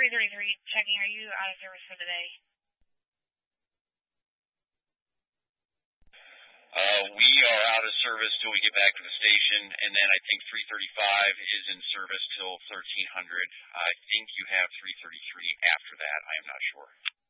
333 checking. Are you out of service for the day? We are out of service till we get back to the station, and then I think 335 is in service till 1300. I think you have 333 after that. I am not sure.